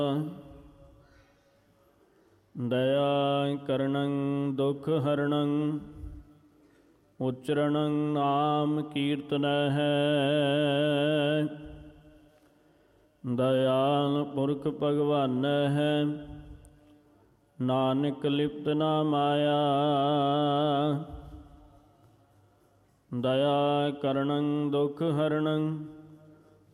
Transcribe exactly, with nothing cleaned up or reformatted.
ਦਇਆ ਕਰਨੰ ਦੁਖ ਹਰਣੰ ਉਚਰਣੰ ਨਾਮ ਕੀਰਤਨਹਿ। ਦਇਆਲ ਪੁਰਖ ਭਗਵਾਨਹਿ ਨਾਨਕ ਲਿਪਤ ਨਾ ਮਾਇਆ। ਦਇਆ ਕਰਨੰ ਦੁਖ ਹਰਣੰ